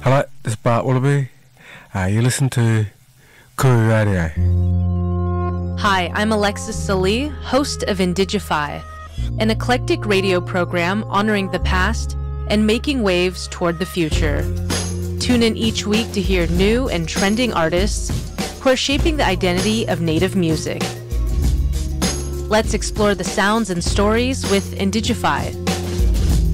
Hello, this is Bart Willoughby. You listen to Kuru Radio. Hi, I'm Alexis Salee, host of Indigify, an eclectic radio program honoring the past and making waves toward the future. Tune in each week to hear new and trending artists who are shaping the identity of Native music. Let's explore the sounds and stories with Indigify.